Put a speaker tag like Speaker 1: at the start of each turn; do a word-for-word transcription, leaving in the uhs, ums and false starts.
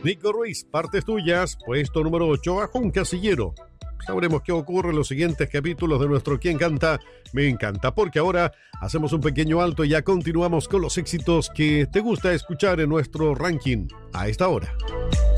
Speaker 1: Nico Ruiz, partes tuyas, puesto número ocho, bajo un casillero. Sabremos qué ocurre en los siguientes capítulos de nuestro ¿Quién canta? Me encanta, porque ahora hacemos un pequeño alto y ya continuamos con los éxitos que te gusta escuchar en nuestro ranking a esta hora.